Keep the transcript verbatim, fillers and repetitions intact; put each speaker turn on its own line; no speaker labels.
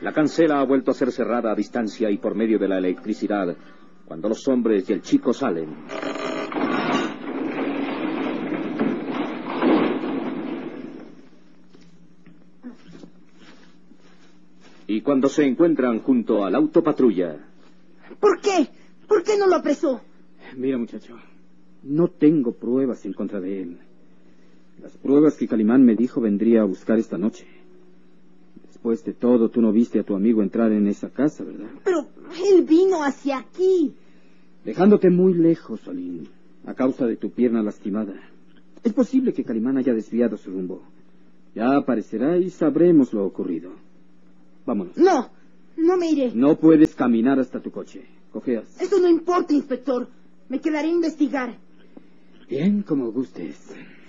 La cancela ha vuelto a ser cerrada a distancia y por medio de la electricidad, cuando los hombres y el chico salen. Y cuando se encuentran junto al auto patrulla.
¿Por qué? ¿Por qué no lo apresó?
Mira, muchacho, no tengo pruebas en contra de él. Las pruebas que Calimán me dijo vendría a buscar esta noche. Después de todo, tú no viste a tu amigo entrar en esa casa, ¿verdad?
Pero él vino hacia aquí.
Dejándote muy lejos, Solín, a causa de tu pierna lastimada. Es posible que Calimán haya desviado su rumbo. Ya aparecerá y sabremos lo ocurrido. Vámonos.
No, no me iré.
No puedes caminar hasta tu coche. Cojeas.
Eso no importa, inspector. Me quedaré a investigar.
Bien, como gustes.